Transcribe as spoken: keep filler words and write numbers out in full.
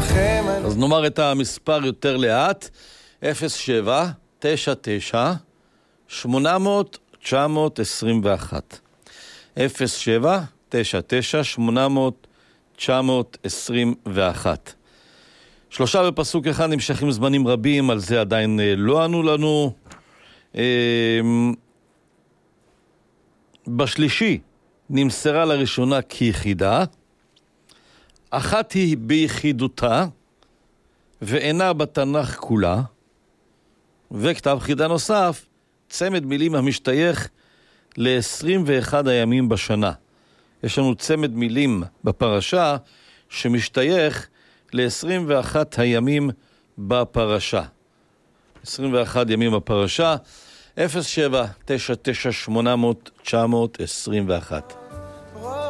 לכם אני... אז נאמר את המספר יותר לאט. אפס שבע תשע תשע שמונה מאות תשע מאות עשרים ואחת. אפס שבע תשע תשע שמונה מאות תשע מאות עשרים ואחת. שלושה בפסוק אחד נמשכים זמנים רבים, על זה עדיין לא ענו לנו. בשלישי נמסרה לראשונה כיחידה, אחת היא ביחידותה ואינה בתנ"ך כולה, וכתב חידה נוסף, צמד מילים המשתייך ל-עשרים ואחד הימים בשנה. יש לנו צמד מילים בפרשה שמשתייך ל-עשרים ואחת הימים בפרשה. עשרים ואחת ימים בפרשה. אפס שבע תשע תשע שמונה מאות תשע מאות עשרים ואחת.